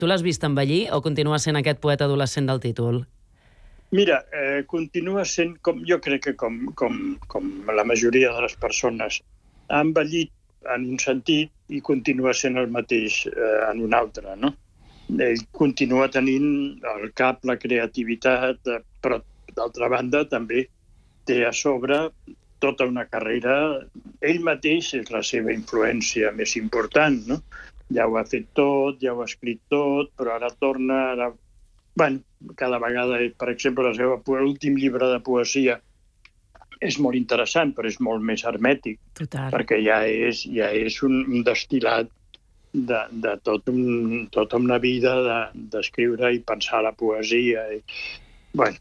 Tu l'has vist envellir o continua sent aquest poeta adolescent del títol? Mira, continua sent, jo crec que com la majoria de les persones, ha envellit en un sentit i continua sent el mateix en un altre, no? Ell continua tenint al cap la creativitat, però d'altra banda també té a sobre tota una carrera. Ell mateix és la seva influència més important, no? Ja ho ha fet tot, ja ho ha escrit tot, però ara torna... Bueno, cada vegada, per exemple, l'últim llibre de poesia és molt interessant, però és molt més hermètic. Total. Perquè ja és un destil·lat de tota una vida d'escriure i pensar la poesia. Bueno,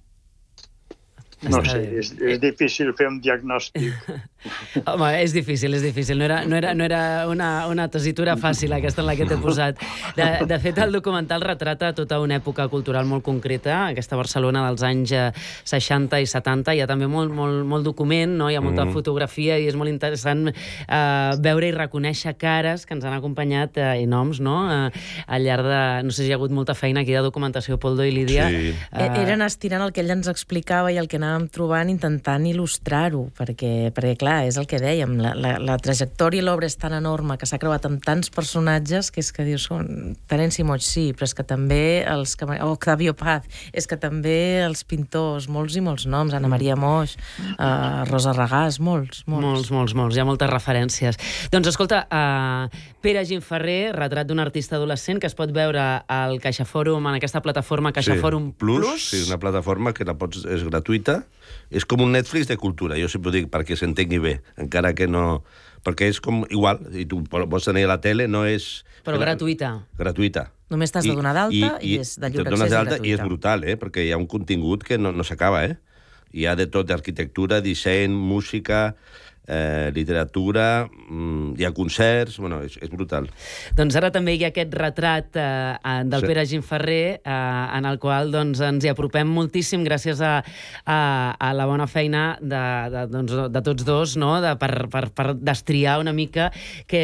no sé, és difícil fer un diagnòstic. Home, és difícil. No era una tessitura fàcil aquesta en la que t'he posat. De fet, el documental retrata tota una època cultural molt concreta, aquesta Barcelona dels anys 60 i 70. Hi ha també molt document, no? Hi ha molta fotografia i és molt interessant veure i reconèixer cares que ens han acompanyat i noms, no? Al llarg de... No sé si hi ha hagut molta feina aquí de documentació, Poldo i Lídia. Sí. Era anar estirant el que ell ens explicava i el que anàvem trobant, intentant il·lustrar-ho, perquè clar, és el que dèiem, la trajectòria i l'obra és tan enorme que s'ha creuat amb tants personatges que és que dius, Terenci Moix, sí, però és que també Octavio Paz, és que també els pintors, molts i molts noms, Anna Maria Moix, Rosa Regàs, molts. Hi ha moltes referències. Doncs escolta, Pere Gimferrer, retrat d'un artista adolescent, que es pot veure al CaixaFòrum, en aquesta plataforma CaixaFòrum Plus. Sí, és una plataforma que és gratuïta. És com un Netflix de cultura, jo sempre ho dic perquè s'entengui bé, encara que no... Perquè és com igual, i tu pots tenir a la tele, no és... Però gratuïta. Gratuïta. Només t'has de donar d'alta i és de lliure accés gratuïta. I és brutal, perquè hi ha un contingut que no s'acaba, Hi ha de tot, d'arquitectura, disseny, música, literatura, hi ha concerts, és brutal. Doncs ara també hi ha aquest retrat del Pere Gimferrer, en el qual ens hi apropem moltíssim gràcies a la bona feina de tots dos, per destriar una mica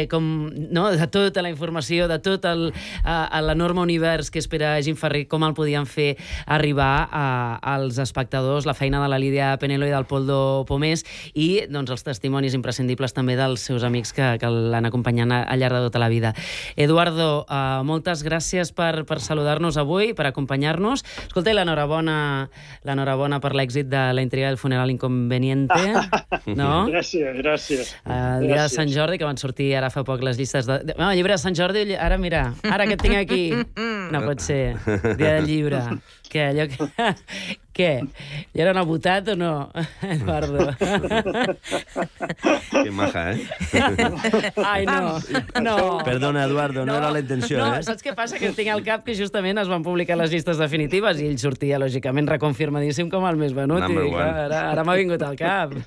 de tota la informació, de tot l'enorme univers que és Pere Gimferrer, com el podien fer arribar als espectadors, la feina de la Lídia Penelo i del Poldo Pomés i els testimonis imprescindibles també dels seus amics que l'han acompanyat al llarg de tota la vida. Eduardo, moltes gràcies per saludar-nos avui, per acompanyar-nos. Escolta, i l'enhorabona per l'èxit de La intriga del funeral inconveniente. No? Gràcies. El dia de Sant Jordi, que van sortir ara fa poc les llistes de... El llibre de Sant Jordi, ara mira, ara que et tinc aquí. No pot ser. Dia del llibre. Què? Allò que... Què? Ja era una votat o no, Eduardo? Que maja, Ai, no. Perdona, Eduardo, no era la intenció, No, saps què passa? Que tinc al cap que justament es van publicar les llistes definitives i ell sortia, lògicament, reconfirmadíssim com el més venut. I ara m'ha vingut al cap.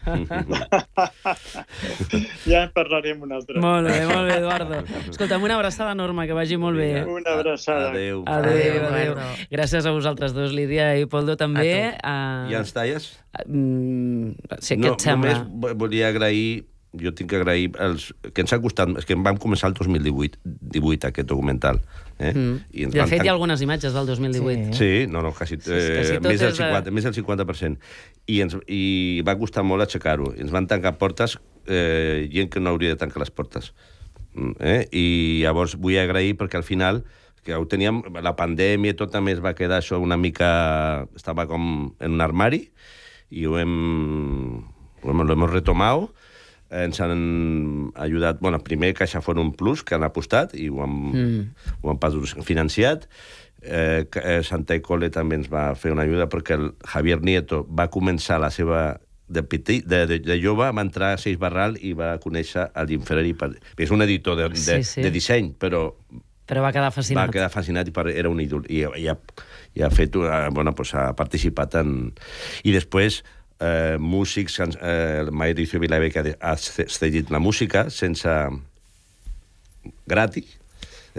Ja en parlarem un altre. Molt bé, Eduardo. Escolta'm, una abraçada enorme, que vagi molt bé. Una abraçada. Adéu. Gràcies a vosaltres dos, Lídia i Poldo, també. I ens talles? Sí, què et sembla? Només volia agrair, jo tinc que agrair que ens ha costat, és que vam començar el 2018 aquest documental. De fet, hi ha algunes imatges del 2018. Sí, quasi més del 50%. I va costar molt aixecar-ho. Ens van tancar portes, gent que no hauria de tancar les portes. I llavors vull agrair perquè al final que ho teníem, la pandèmia i tot també es va quedar això una mica... Estava com en un armari i lo hemos retomado. Ens han ajudat, primer CaixaFòrum Plus, que han apostat i ho han financiat. Santa Ecole també ens va fer una ajuda perquè el Javier Nieto va començar la seva... De jove va entrar a Seix Barral i va conèixer el Gimferrer. És un editor de disseny, però va quedar fascinat. Va quedar fascinat i era un ídol. I ha fet... ha participat en... I després, músics... Mauricio Vilabe, que ha cedit la música sense... gratis.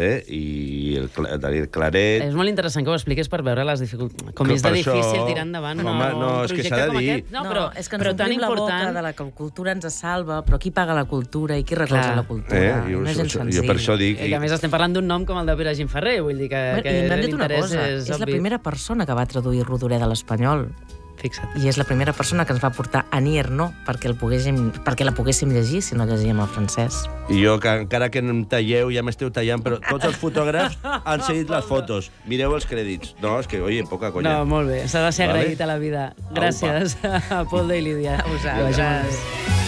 i el Daniel Claret... És molt interessant que ho expliquis per veure les dificultats. Com és de difícil tirar endavant un projecte com aquest. No, és que ens omplim la boca de la cultura ens salva, però qui paga la cultura i qui recolza la cultura? No és gens senzill. Jo per això dic... I a més estem parlant d'un nom com el de Pere Gimferrer, vull dir que l'interès és obvi. És la primera persona que va traduir Rodoreda a l'espanyol. Fixa't. I és la primera persona que ens va portar Annie Ernaux perquè la poguéssim llegir si no llegíem el francès. I jo, que encara que em talleu, ja m'esteu tallant, però tots els fotògrafs han seguit les fotos. Mireu els crèdits. No, és que, oye, poca conya. No, molt bé. S'ha de ser agraït a la vida. Gràcies a Poldo i Lídia. A vosaltres.